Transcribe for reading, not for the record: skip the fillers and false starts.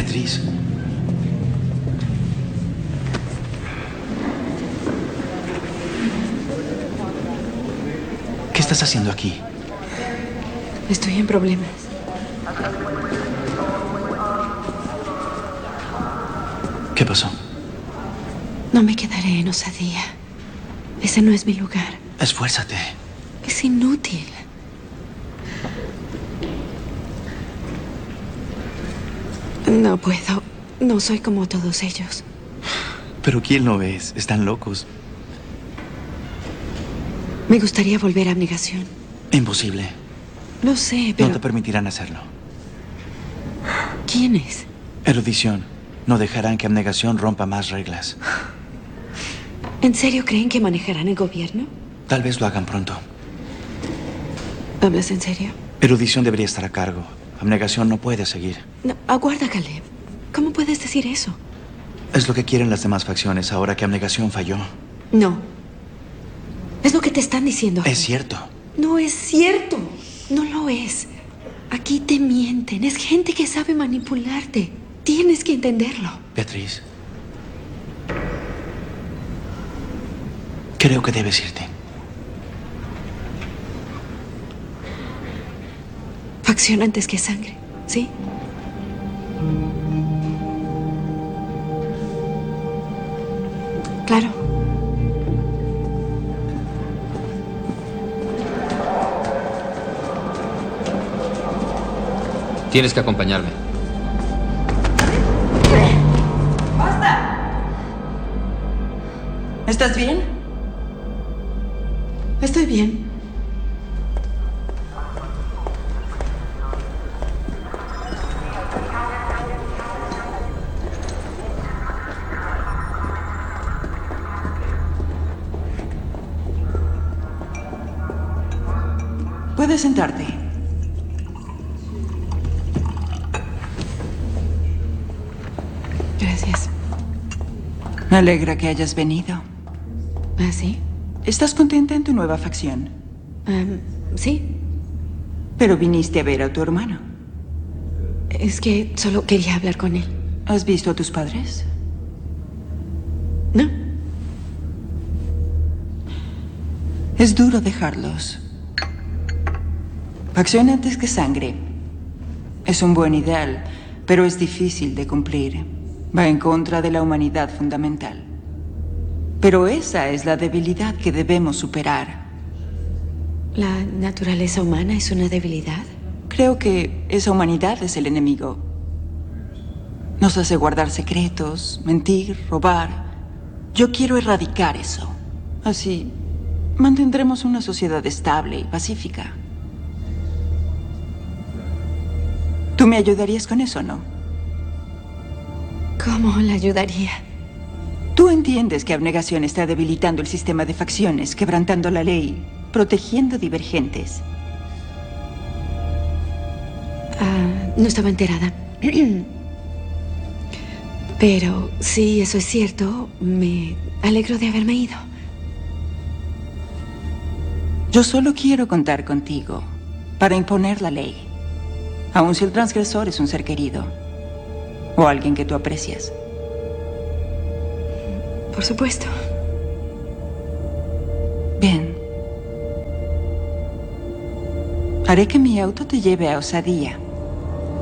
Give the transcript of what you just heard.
Beatriz. ¿Qué estás haciendo aquí? Estoy en problemas. ¿Qué pasó? No me quedaré en Osadía. Ese no es mi lugar. Esfuérzate. Es inútil. No puedo. No soy como todos ellos. ¿Pero quién lo es? Están locos. Me gustaría volver a abnegación. Imposible. Lo sé, pero... No te permitirán hacerlo. ¿Quién es? Erudición. No dejarán que abnegación rompa más reglas. ¿En serio creen que manejarán el gobierno? Tal vez lo hagan pronto. ¿Hablas en serio? Erudición debería estar a cargo. Abnegación no puede seguir. No, aguarda, Caleb. ¿Cómo puedes decir eso? Es lo que quieren las demás facciones ahora que abnegación falló. No. Es lo que te están diciendo. Es cierto. No es cierto. No lo es. Aquí te mienten. Es gente que sabe manipularte. Tienes que entenderlo. Beatriz. Creo que debes irte. Facción antes que sangre, ¿sí? Claro. Tienes que acompañarme. ¡Basta! ¿Estás bien? Estoy bien. Puedes sentarte. Gracias. Me alegra que hayas venido. ¿Ah, sí? ¿Estás contenta en tu nueva facción? Sí. Pero viniste a ver a tu hermano. Es que solo quería hablar con él. ¿Has visto a tus padres? ¿No? Es duro dejarlos. Facción antes que sangre. Es un buen ideal, pero es difícil de cumplir. Va en contra de la humanidad fundamental. Pero esa es la debilidad que debemos superar. ¿La naturaleza humana es una debilidad? Creo que esa humanidad es el enemigo. Nos hace guardar secretos, mentir, robar. Yo quiero erradicar eso. Así mantendremos una sociedad estable y pacífica. ¿Tú me ayudarías con eso, no? ¿Cómo la ayudaría? Tú entiendes que abnegación está debilitando el sistema de facciones, quebrantando la ley, protegiendo divergentes. No estaba enterada. Pero si eso es cierto, me alegro de haberme ido. Yo solo quiero contar contigo para imponer la ley. Aun si el transgresor es un ser querido o alguien que tú aprecias. Por supuesto. Bien. Haré que mi auto te lleve a Osadía.